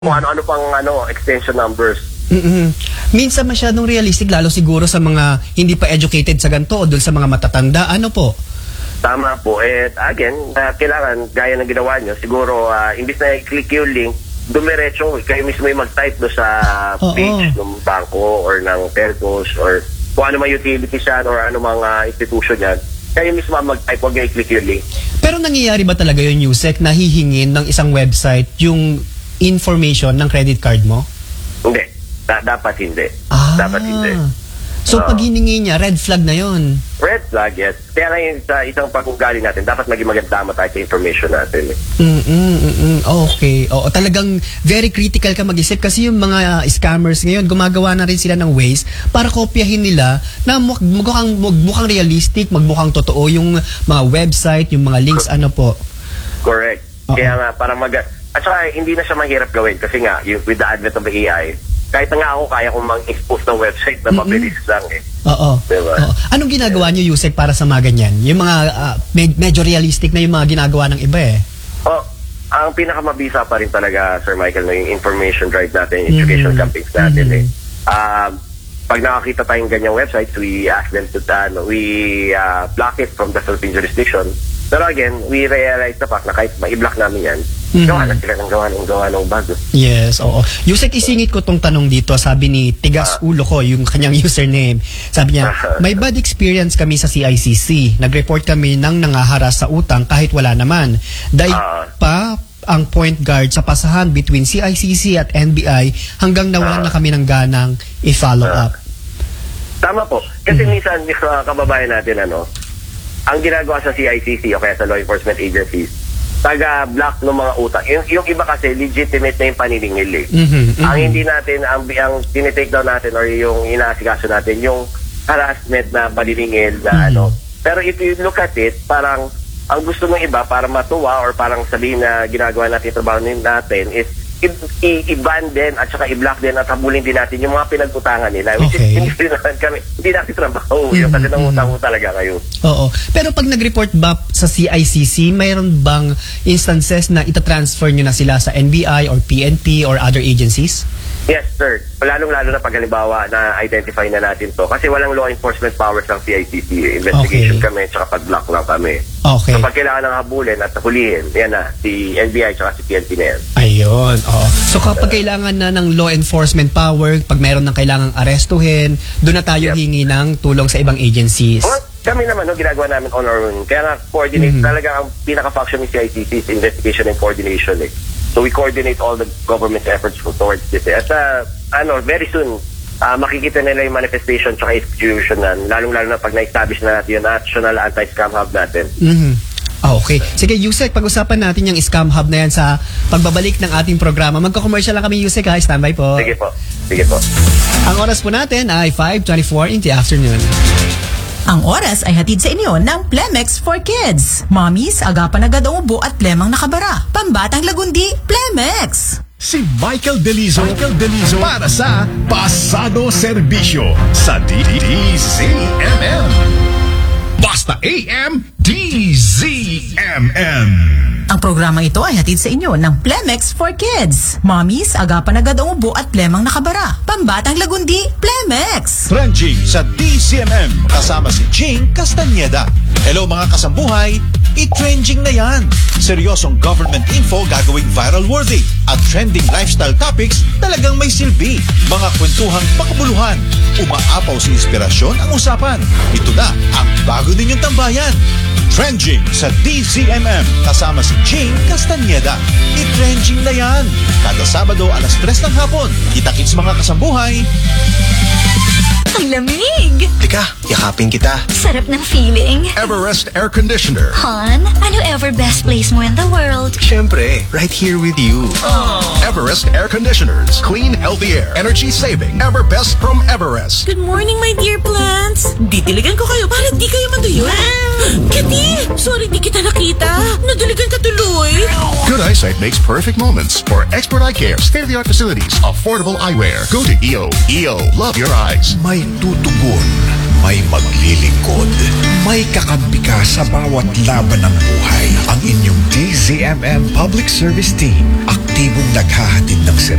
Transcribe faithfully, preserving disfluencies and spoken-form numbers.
kung ano-ano pang ano, extension numbers. Mm-mm. Minsan masyadong realistic, lalo siguro sa mga hindi pa educated sa ganito o dun sa mga matatanda. Ano po? Tama po. Eh, again, uh, kailangan, gaya ng ginawa nyo, siguro, uh, imbis na i-click yung link, dumiretso, kayo mismo yung mag-type do sa Oo. page ng bangko or ng telcos or kung ano mang utilities yan or ano mga institution yan, kayo mismo mag-type, huwag nyo i-click yung link. Pero nangyayari ba talaga yung Yusek na hihingin ng isang website yung information ng credit card mo? Hindi. Da- dapat hindi. Ah. Dapat hindi. So Oo. pag hiningi niya, red flag na yon. Red flag, yes. Kaya ngayon sa isang pag-ugali natin, dapat maging magandama tayo sa information natin. Eh. Mm-mm, mm-mm. Okay. Oo, talagang very critical ka mag-isip kasi yung mga uh, scammers ngayon, gumagawa na rin sila ng ways para kopyahin nila na muk- mukhang, mukhang realistic, magmukhang totoo yung mga website, yung mga links, ano po. Correct. Oo. Kaya nga, para mag... At saka, hindi na siya mahirap gawin kasi nga, yung, with the advent of the A I, kahit na nga ako, kaya kong mag-expose ng website na mabilis lang eh. Oo. Diba? Oo. Anong ginagawa niyo, Yusek, para sa mga ganyan? Yung mga uh, med- medyo realistic na yung mga ginagawa ng iba eh. Oh, ang pinakamabisa pa rin talaga, Sir Michael, no, yung information drive natin, yung education Mhm. campaigns natin Mhm. eh. Um, pag nakakita tayong ganyang websites, we ask them to uh, we uh, block it from the Philippine jurisdiction. Pero again, we realize the fact na kahit ma-i-block namin yan, Mhm. gawa na sila ng gawa ng gawa ng bago. Yes, oo. Yusek, isingit ko tong tanong dito. Sabi ni Tigas Ulo ko, yung kanyang username. Sabi niya, may bad experience kami sa C I C C. Nag-report kami ng nangaharas sa utang kahit wala naman. Daig Ah. pa ang point guard sa pasahan between C I C C at N B I hanggang nawalan na kami ng ganang i-follow Ah. up. Tama po. Kasi minsan, yung mga kababayan natin, ano, ang ginagawa sa C I C C o kaya sa law enforcement agencies, taga-block ng mga utang. Yung, yung iba kasi, legitimate na yung paniningil eh. Mhm, mhm. Ang hindi natin, ang, ang tinitake down natin or yung inaasikaso natin, yung harassment na paniningil na Mhm. ano. Pero if you look at it, parang ang gusto ng iba para matuwa or parang sabihin na ginagawa natin yung trabaho natin is i- i-ban din at saka i-block din at habulin din natin yung mga pinag-utangan nila. Which Okay. is, hindi rin naman kami, hindi natin trabaho yun kasi Mhm, nangutang mo talaga kayo. Oo. Pero pag nag-report ba sa C I C C, mayroon bang instances na itatransfer nyo na sila sa N B I or P N P or other agencies? Yes, sir. Lalong-lalo na pag halimbawa na identify na natin to kasi walang law enforcement powers ng C I C C. Investigation Okay. kami tsaka pag-block lang kami. Okay. So pag kailangan ng habulin at hulihin, yan na, si N B I tsaka si P N P na yan. Ayun, oo. So kapag kailangan na ng law enforcement power, pag mayroon ng kailangang arestuhin, doon na tayo Yep. hingi ng tulong sa ibang agencies. Well, kami naman, no, ginagawa namin on our own. Kaya nga, coordinate, Mhm. talaga ang pinaka-function ng C I C C is investigation and coordination. Eh. So we coordinate all the government's efforts towards this. Eh. At uh, ano, very soon, uh, makikita nila yung manifestation tsaka execution na, lalong-lalo na pag na-establish na natin yung National Anti-Scam Hub natin. Mhm. Ah, okay. Sige, Yusek, pag-usapan natin yung scam hub na yan sa pagbabalik ng ating programa. Magko-commercial lang kami, Yusek, ha? Standby po. Sige po. Sige po. Ang oras po natin ay five twenty-four in the afternoon. Ang oras ay hatid sa inyo ng Plemex for Kids. Mommies, agapan agad ang ubo at plemang nakabara. Pambatang lagundi, Plemex! Si Michael Delizo, Michael Delizo para sa Pasado Serbisyo sa D Z M M. Basta A M, D Z M M. Ang programa ito ay hatid sa inyo ng Plemex for Kids. Mommies, agapan agad ang ubo at plemang nakabara. Pambatang lagundi, Plemex! Trending sa D C M M kasama si Ching Castañeda. Hello mga kasambuhay, i-trending na yan. Seryosong government info gagawing viral worthy at trending lifestyle topics talagang may silbi. Mga kwentuhang pakabuluhan, umaapaw sa inspirasyon ang usapan. Ito na ang bago ninyong tambayan. Trending sa D Z M M kasama si Ching Castañeda. I-trending na yan. Kada Sabado alas tres ng hapon. Kita-kits mga kasambuhay. Ang lamig! Teka, yakapin kita. Sarap ng feeling. Everest Air Conditioner. Han, ano ever best place mo in the world? Siyempre, right here with you. Everest Air Conditioners. Clean, healthy air. Energy saving. Ever best from Everest. Good morning, my dear plants. Didiligan ko kayo para di kayo maduyo. Kitty! Sorry, di kita nakita. Nadiligan ka tuloy. Good eyesight makes perfect moments. For expert eye care, state-of-the-art facilities, affordable eyewear. Go to E O. E O, love your eyes. May tutugon, may maglilingkod. May kakampi ka sa bawat laban ng buhay. Ang inyong D Z M M Public Service Team, aktibong naghahatid ng